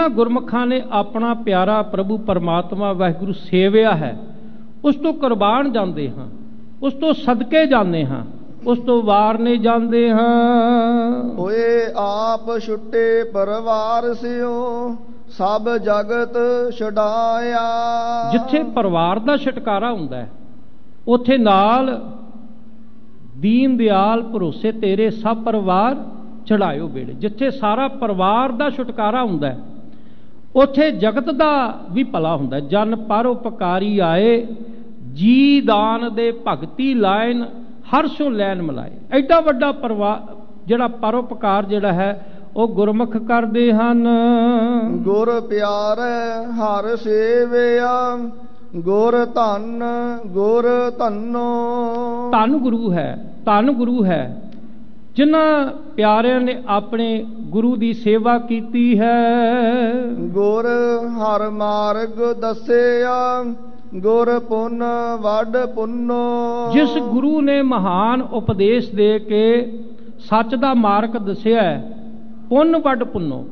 ਗੁਰਮੁਖਾਂ ਨੇ ਆਪਣਾ ਪਿਆਰਾ ਪ੍ਰਭੂ ਪਰਮਾਤਮਾ ਵਾਹਿਗੁਰੂ ਸੇਵਿਆ ਹੈ, ਉਸ ਤੋਂ ਕੁਰਬਾਨ ਜਾਂਦੇ ਹਾਂ, ਉਸ ਤੋਂ ਸਦਕੇ ਜਾਂਦੇ ਹਾਂ, ਉਸ ਤੋਂ ਵਾਰਨੇ ਜਾਂਦੇ ਹਾਂ। ਹੋਏ ਆਪ ਛੁੱਟੇ ਪਰਿਵਾਰ ਸਿਓ ਸਭ ਜਗਤ ਛਡਾਇਆ। ਜਿੱਥੇ ਪਰਿਵਾਰ ਦਾ ਛੁਟਕਾਰਾ ਹੁੰਦਾ ਹੈ ਉੱਥੇ ਨਾਲ ਦੀਨ ਦਿਆਲ ਭਰੋਸੇ ਤੇਰੇ ਸਭ ਪਰਿਵਾਰ ਚੜਾਇਓ ਬੇੜੇ। ਜਿੱਥੇ ਸਾਰਾ ਪਰਿਵਾਰ ਦਾ ਛੁਟਕਾਰਾ ਹੁੰਦਾ ਹੈ ਉੱਥੇ ਜਗਤ ਦਾ ਵੀ ਭਲਾ ਹੁੰਦਾ। ਜਨ ਪਰਉਪਕਾਰੀ ਆਏ, ਜੀ ਦਾਨ ਦੇ ਭਗਤੀ ਲਾਇਨ, ਹਰ ਸੋ ਲੈਨ ਮਿਲਾਏ। ਐਡਾ ਵੱਡਾ ਪਰਿਵਾਰ ਜਿਹੜਾ ਪਰਉਪਕਾਰ ਜਿਹੜਾ ਹੈ ਉਹ ਗੁਰਮੁਖ ਕਰਦੇ ਹਨ। ਗੁਰ ਪਿਆਰੈ ਹਰ ਸੇਵਿਆ, ਗੁਰ ਧਨ ਗੁਰ ਧਨੋ। ਧੰਨ ਗੁਰੂ ਹੈ, ਧੰਨ ਗੁਰੂ ਹੈ ਜਿਨ੍ਹਾਂ ਪਿਆਰਿਆਂ ਨੇ ਆਪਣੇ ਗੁਰੂ ਦੀ ਸੇਵਾ ਕੀਤੀ ਹੈ। ਗੁਰ ਹਰ ਮਾਰਗ ਦੱਸਿਆ, ਗੁਰ ਪੁੰਨ ਵੱਡ ਪੁੰਨੋ। ਜਿਸ ਗੁਰੂ ਨੇ ਮਹਾਨ ਉਪਦੇਸ਼ ਦੇ ਕੇ ਸੱਚ ਦਾ ਮਾਰਗ ਦੱਸਿਆ, ਪੁੰਨ ਵੱਡ ਪੁੰਨੋ,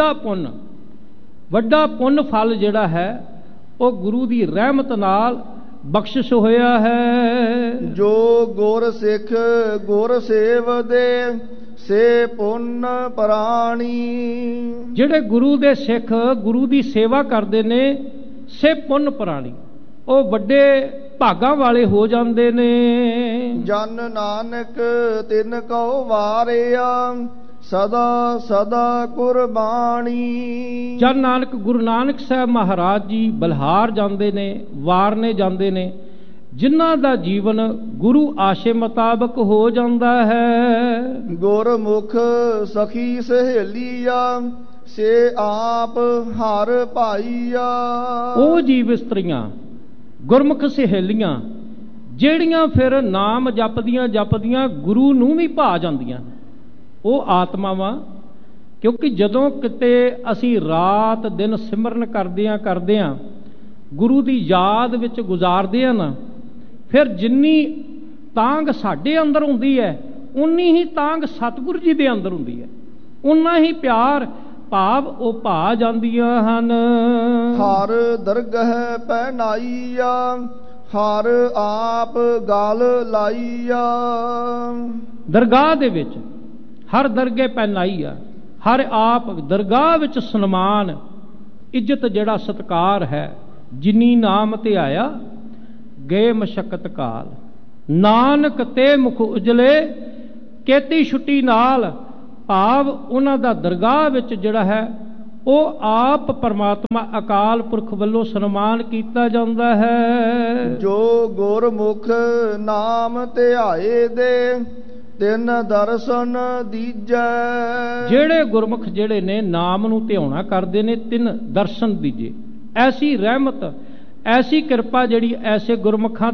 ਵੱਡਾ ਪੁੰਨ ਫਲ ਜਿਹੜਾ ਹੈ ਉਹ ਗੁਰੂ ਦੀ ਰਹਿਮਤ ਨਾਲ ਬਖਸ਼ਿਸ਼ ਹੋਇਆ ਹੈ। ਜੋ ਗੁਰ ਸਿੱਖ ਗੁਰ ਸੇਵਦੇ ਸੇ ਪੁੰਨ ਪ੍ਰਾਣੀ। ਜਿਹੜੇ ਗੁਰੂ ਦੇ ਸਿੱਖ ਗੁਰੂ ਦੀ ਸੇਵਾ ਕਰਦੇ ਨੇ ਸੇ ਪੁੰਨ ਪ੍ਰਾਣੀ, ਉਹ ਵੱਡੇ ਭਾਗਾਂ ਵਾਲੇ ਹੋ ਜਾਂਦੇ ਨੇ। ਜਨ ਨਾਨਕ ਤਿਨ ਕਉ ਵਾਰਿਆ, ਸਦਾ ਸਦਾ ਕੁਰਬਾਨੀ। ਜਨ ਨਾਨਕ ਗੁਰੂ ਨਾਨਕ ਸਾਹਿਬ ਮਹਾਰਾਜ ਜੀ ਬਲਹਾਰ ਜਾਂਦੇ ਨੇ, ਵਾਰਨੇ ਜਾਂਦੇ ਨੇ, ਜਿਨ੍ਹਾਂ ਦਾ ਜੀਵਨ ਗੁਰੂ ਆਸ਼ੇ ਮੁਤਾਬਕ ਹੋ ਜਾਂਦਾ ਹੈ। ਗੁਰਮੁਖ ਸਖੀ ਸਹੇਲੀਆ, ਸੇ ਆਪ ਹਰ ਭਾਈਆ। ਉਹ ਜੀਵ ਇਸਤਰੀਆਂ ਗੁਰਮੁਖ ਸਹੇਲੀਆਂ ਜਿਹੜੀਆਂ ਫਿਰ ਨਾਮ ਜਪਦੀਆਂ ਜਪਦੀਆਂ ਗੁਰੂ ਨੂੰ ਵੀ ਭਾ ਜਾਂਦੀਆਂ, ਉਹ ਆਤਮਾਵਾਂ। ਕਿਉਂਕਿ ਜਦੋਂ ਕਿਤੇ ਅਸੀਂ ਰਾਤ ਦਿਨ ਸਿਮਰਨ ਕਰਦਿਆਂ ਗੁਰੂ ਦੀ ਯਾਦ ਵਿੱਚ ਗੁਜ਼ਾਰਦੇ ਹਾਂ ਨਾ, ਫਿਰ ਜਿੰਨੀ ਤਾਂਘ ਸਾਡੇ ਅੰਦਰ ਹੁੰਦੀ ਹੈ ਉਨੀ ਹੀ ਤਾਂਘ ਸਤਿਗੁਰੂ ਜੀ ਦੇ ਅੰਦਰ ਹੁੰਦੀ ਹੈ, ਉਨਾ ਹੀ ਪਿਆਰ ਭਾਵ ਉਹ ਭਾ ਜਾਂਦੀਆਂ ਹਨ। ਹਰ ਦਰਗਹ ਪਹਿਨਾਈਆ, ਹਰ ਆਪ ਗਲ ਲਾਈਆ। ਦਰਗਾਹ ਦੇ ਵਿੱਚ ਹਰ ਦਰਗੇ ਪਹਿਨਾਈ ਆ, ਹਰ ਆਪ ਦਰਗਾਹ ਵਿੱਚ ਸਨਮਾਨ ਇੱਜ਼ਤ ਜਿਹੜਾ ਸਤਕਾਰ ਹੈ। ਜਿਨੀ ਨਾਮ ਤੇ ਆਇਆ ਗਏ ਮਸ਼ਕਤ ਕਾਲ, ਨਾਨਕ ਤੇ ਮੁਖ ਉਜਲੇ ਕੇਤੀ ਛੁੱਟੀ ਨਾਲ। ਭਾਵ ਉਹਨਾਂ ਦਾ ਦਰਗਾਹ ਵਿੱਚ ਜਿਹੜਾ ਹੈ ਉਹ ਆਪ ਪਰਮਾਤਮਾ ਅਕਾਲ ਪੁਰਖ ਵੱਲੋਂ ਸਨਮਾਨ ਕੀਤਾ ਜਾਂਦਾ ਹੈ। ਜੋ ਗੁਰਮੁਖ ਨਾਮ ਧਿਆਏ ਦੇ, ਤਿੰਨ ਦਰਸ਼ਨ ਦੀਜੈ। ਜਿਹੜੇ ਗੁਰਮੁਖ ਜਿਹੜੇ ਨੇ ਨਾਮ ਨੂੰ ਧਿਆਉਣਾ ਕਰਦੇ ਨੇ, ਤਿੰਨ ਦਰਸ਼ਨ ਦੀਜੇ। ਐਸੀ ਰਹਿਮਤ, ਐਸੀ ਕਿਰਪਾ ਜਿਹੜੀ ਐਸੇ ਗੁਰਮੁਖਾਂ